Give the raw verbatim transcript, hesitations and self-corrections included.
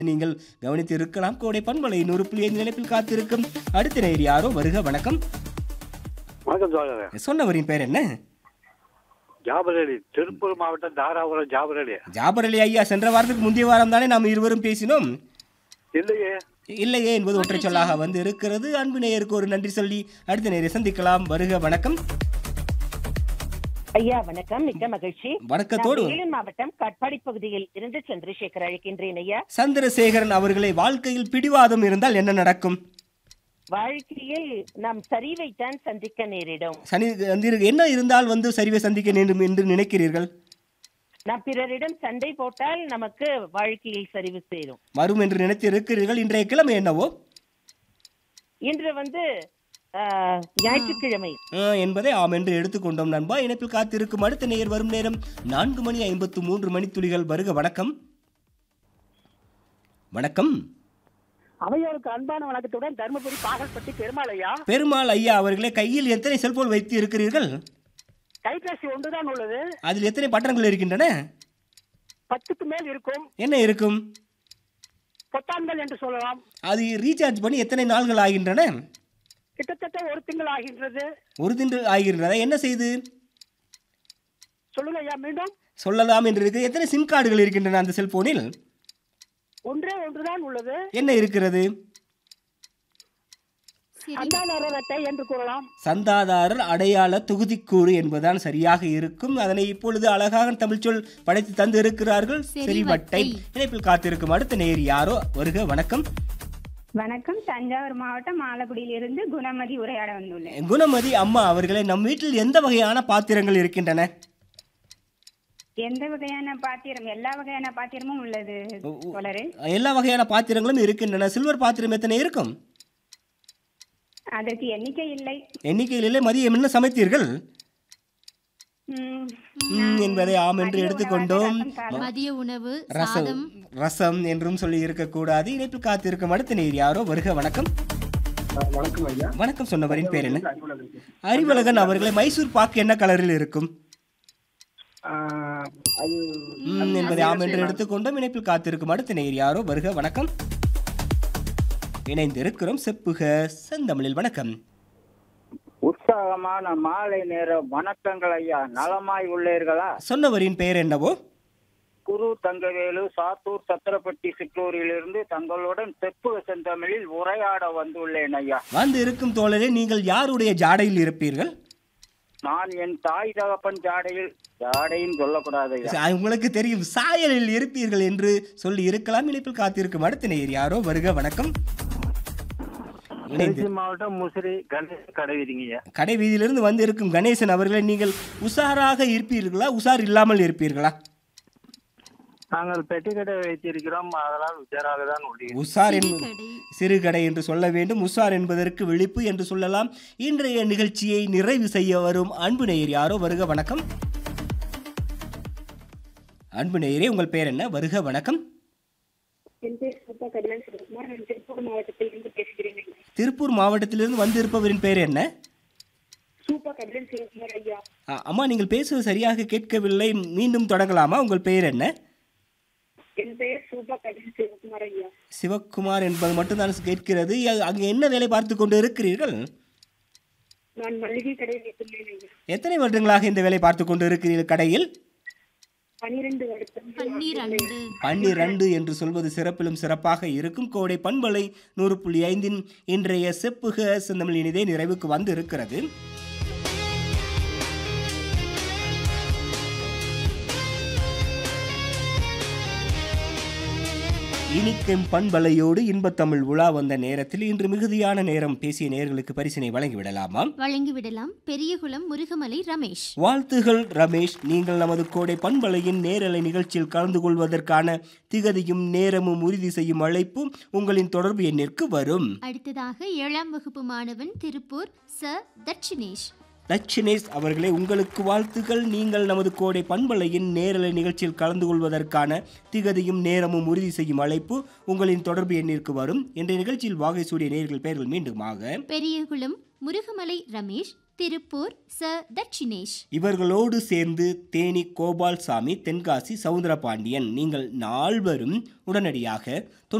நீங்கள் கவனித்து இருக்கலாம். கோடை பண்பலை நூறு புள்ளி ஐந்து நிலைப்பில் காத்திருக்கும் அடுத்த நேர் யாரோ வருக. வணக்கம். வணக்கம் சோழர். சொன்னவரின் பேர் என்ன? ஜாபர் அலி, திருப்பூர் மாவட்டம் தாராபுரம். ஜாபர் அலி. ஜாபர் அலி ஐயா, சென்ற வாரத்துக்கு முந்தைய வாரம் தானே நாம் இருவரும் பேசினோம். இல்லையே இல்லையே என்பது ஒற்றை சொல்லாக வந்து இருக்கிறது. அன்பு நேயருக்கு ஒரு நன்றி சொல்லி அடுத்த நேரை சந்திக்கலாம். வருக. வணக்கம் ஐயா. வணக்கம், மிக்க மகிழ்ச்சி. வணக்கத்தோடு வேலூர் மாவட்டம் கட்பாடி பகுதியில் இருந்து சந்திரசேகர் அழைக்கின்றேன் ஐயா. சந்திரசேகரன் அவர்களை, வாழ்க்கையில் பிடிவாதம் இருந்தால் என்ன நடக்கும்? வாழ்க்கையில் நாம் சரிவைத்தான் சந்திக்க நேரிடும். சனி என்ன இருந்தால் வந்து சரிவை சந்திக்க வேண்டும் என்று நினைக்கிறீர்கள்? நாம் பிறரிடம் சண்டை போட்டால் நமக்கு வாழ்க்கையில் சரிவு சேரும் வரும் என்று நினைத்து இருக்கிறீர்கள். இன்றைய கிழமை என்னவோ? இன்று வந்து ஞாயிற்றுக்கிழமை என்பதை ஆம் என்று எடுத்துக்கொண்டோம். நண்பா, இணைப்பில் காத்திருக்கும் அடுத்த நேயர் வரும் நேரம் நான்கு மணி ஐம்பத்து மூன்று மணித்துளிகள். வருக. வணக்கம். வணக்கம். அவையோருக்கு அன்பான வணக்கத்துடன் தர்மபுரி பாகல்பட்டி பெருமாள் ஐயா. பெருமாள் ஐயா அவர்களே, கையில் எத்தனை செல்போன் வைத்து இருக்கிறீர்கள்? கைபேசி ஒன்றுதான் உள்ளது. அதில் எத்தனை பட்டன்கள் இருக்கின்றன? பத்துக்கு மேல் இருக்கும். என்ன இருக்கும்? பொத்தான்கள் என்று சொல்லலாம். அது ரீசார்ஜ் பண்ணி எத்தனை நாள்கள் ஆகின்றன? கிட்டத்தட்ட ஒரு திங்கள் ஆகின்றது. ஒரு திங்கள் ஆகின்றதா? என்ன செய்து சொல்லுங்க ஐயா. மீண்டும் சொல்லலாம் என்று இருக்கு. எத்தனை சிம் கார்டுகள் இருக்கின்றன அந்த செல்போனில்? ஒன்றே ஒன்றுதான் உள்ளது. என்ன இருக்கிறது? சந்தாதாரர் அட்டை என்று கூறலாம். சந்தாதாரர் அடையாள தொகுதிக்கூறு என்பதுதான் சரியாக இருக்கும். அதனை இப்பொழுது அழகாக தமிழ் சொல் படைத்து தந்து இருக்கிறார்கள். செறிவட்டை. இணைப்பில் காத்திருக்கும் அடுத்த நேர் யாரோ வருக. வணக்கம். வணக்கம். தஞ்சாவூர் மாவட்டம் ஆலக்குடியில் இருந்து குணமதி உரையாட வந்துள்ளேன். குணமதி அம்மா அவர்களே, நம் வீட்டில் எந்த வகையான பாத்திரங்கள் இருக்கின்றன? எந்த வகையான பாத்திரம்? எல்லா வகையான பாத்திரமும் உள்ளது. எல்லா வகையான பாத்திரங்களும் இருக்கின்றன. சில்வர் பாத்திரம் எத்தனை இருக்கும்? அதற்கு எண்ணிக்கை இல்லை. எண்ணிக்கையில் இல்லை. மதியம் என்ன சமைத்தீர்கள் என்பதை ஆம் என்று எடுத்துக்கொண்டோம். மதிய உணவு ரசம் ரசம் என்றும் சொல்லி இருக்கக்கூடாது. இணைப்பில் காத்திருக்கும் அடுத்த நேர் யாரோ வருக. வணக்கம். வணக்கம் ஐயா. வணக்கம். சொன்னவரின் பேர் என்ன? அறிவழகன் அவர்களை, மைசூர் பாக்கு என்ன கலரில் இருக்கும் என்பதை ஆம் என்று எடுத்துக்கொண்டோம். இணைப்பில் காத்திருக்கும் அடுத்த நேர் யாரோ வருக. வணக்கம். இணைந்திருக்கிறோம் செப்புக செந்தமிழில். வணக்கம். உற்சாகமான மாலை நேர வணக்கங்கள் ஐயா. நலமாய் உள்ளீர்களா? சொன்னவரின் பெயர் என்னவோ? குரு தங்கவேலு, சாத்தூர் சத்திரப்பட்டி சிற்றூரிலிருந்து தங்களுடன் செப்புக செந்தமிழில் உரையாட வந்துள்ளேன் ஐயா. வந்து இருக்கும் தோழரே, நீங்கள் யாருடைய ஜாடையில் இருப்பீர்கள்? நான் என் தாய் தகப்பன் ஜாடையில், ஜாடையும் சொல்லக்கூடாது ஐயா, உங்களுக்கு தெரியும், சாயலில் இருப்பீர்கள் என்று சொல்லி இருக்கலாம். இணைப்பில் காத்திருக்கும் அடுத்த நேர் யாரோ வருக. வணக்கம். மாவட்டம் முசிறி கணேசன் கடைவீதிங்க. கடை வீதியிலிருந்து வந்து இருக்கும் கணேசன் அவர்களை, நீங்கள் உஷாராக இருப்பீர்களா உஷார் இல்லாமல் இருப்பீர்களா? நாங்கள் பெட்டி கடை வைத்திருக்கிறோம், அதனால் உஷாராக தான் உள்ளது. உஷார் என்பது சிறு கடை என்று சொல்ல வேண்டும். உஷார் என்பதற்கு விழிப்பு என்று சொல்லலாம். இன்றைய நிகழ்ச்சியை நிறைவு செய்ய வரும் அன்பு நேயர் யாரோ வருக. வணக்கம். அன்பு நேயரே, உங்கள் பெயர் என்ன? வருக. வணக்கம். திருப்பூர் மாவட்டத்திலிருந்து வந்து இருப்பவரின் பெயர் என்ன? அம்மா, நீங்கள் பேசுவது சரியாக கேட்கவில்லை. மீண்டும் தொடங்கலாமா? உங்கள் பெயர் என்ன? சிவக்குமார் என்பது மட்டும்தான் கேட்கிறது. அங்கே என்ன வேலை பார்த்து கொண்டு இருக்கிறீர்கள்? எத்தனை வருடங்களாக இந்த வேலை பார்த்து கொண்டு இருக்கிறீர்கள் கடையில்? பன்னிரண்டு என்று சொல்வது சிறப்பிலும் சிறப்பாக இருக்கும். கோடை பண்பலை நூறு புள்ளி ஐந்தின் இன்றைய செப்புக செந்தமிழ் இனிதே நிறைவுக்கு வந்து இருக்கிறது. இனிக்கும் பண்பலையோடு இன்பத்தமிழ் உலா வந்த நேரத்தில் இன்று மிகுதியான நேரம் பேசிய நேயர்களுக்கு பரிசினை வழங்கிவிடலாமா? வழங்கிவிடலாம். பெரியகுளம் முருகமலை ரமேஷ். வாழ்த்துகள் ரமேஷ். நீங்கள் நமது கோடை பண்பலையின் நேரலை நிகழ்ச்சியில் கலந்து கொள்வதற்கான திகதியும் நேரமும் உறுதி செய்யும் அழைப்பும் உங்களின் தொடர்பு எண்ணிற்கு வரும். அடுத்ததாக ஏழாம் வகுப்பு மாணவன் திருப்பூர் ச தட்சிணேஷ். தட்சிணேஷ் அவர்களே, உங்களுக்கு வாழ்த்துக்கள். நீங்கள் நமது கோடை பண்பலையின் நேரலை நிகழ்ச்சியில் கலந்து கொள்வதற்கான திகதியும் நேரமும் உறுதி செய்யும் அழைப்பு உங்களின் தொடர்பு எண்ணிற்கு வரும். இன்றைய நிகழ்ச்சியில் வாகை சூடிய நேயர்கள் பெயர்கள் மீண்டுமாக பெரியகுளம் முருகமலை ரமேஷ், திருப்பூர் ச தட்சிணேஷ். இவர்களோடு சேர்ந்து தேனி கோபால்சாமி, தென்காசி சவுந்தரபாண்டியன். நீங்கள் நால்வரும் உடனடியாக